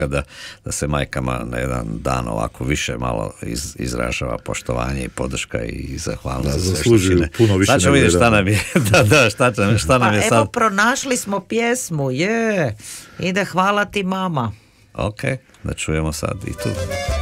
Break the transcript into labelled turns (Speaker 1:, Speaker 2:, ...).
Speaker 1: da se majkama na jedan dan ovako više malo izražava poštovanje i podrška i zahvalnost za sve što čine.
Speaker 2: Puno više.
Speaker 1: Sad ćemo vidjeti šta nam je šta nam je sad.
Speaker 3: Evo, pronašli smo pjesmu, ide Hvala ti mama.
Speaker 1: Ok, da čujemo sad i tu.